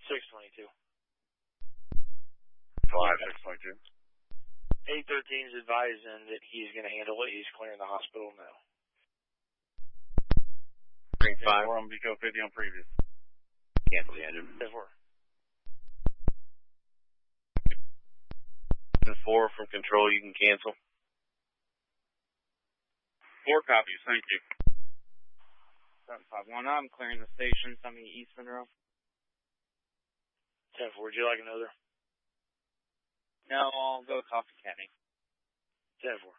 622. 5622. 813 is advising that he's going to handle it. He's clearing the hospital now. Ring 5. 4 on Vico 50 on previous. Cancel the engine. 10-4. 4 from control, you can cancel. 4 copies, thank you. 751, I'm clearing the station, something East Monroe. 10-4, would you like another? No, I'll go Coffee County. 10-4.